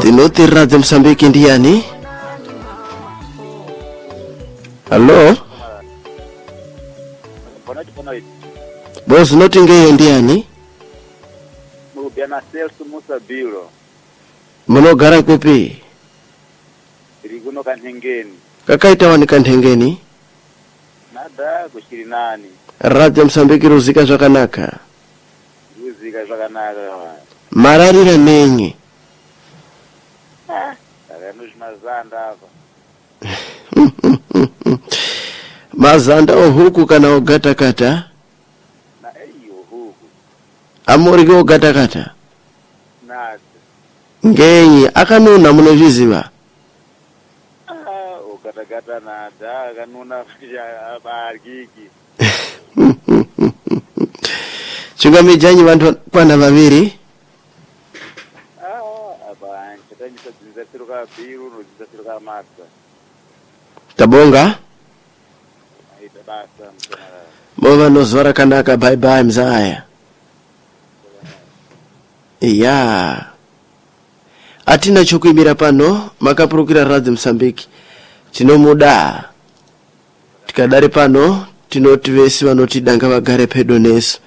Tinoti Radio Msambiki ndiani? Hello? Boss noti ngeye ndiani? Mubiana Celso Musa Biro. Munogara kupi? Iriguno Kanhengeni. Kakaita wani Kanhengeni? Nada kushirinani. Radio Msambiki ruzika zvakanaka. Ruzika zvakanaka. Mararira nenye. Mazanda hapa. Mazanda ohuku kana ogata kata? Na huku. Amurike ogata kata? Nada. Ngenyi akanuna munozviziva? Ogata kata nada akanuna abarikiki. Chungamijanyi vantu kwana vaviri? Tabonga? Mova nozvara kanaka, bye bye mzaya. Iya. Atina chokuimira pano, makapurukira Radio Msambiki. Tinomuda. Tikadari pano, tinoti vesi vanotidanga vagare pedo nesu.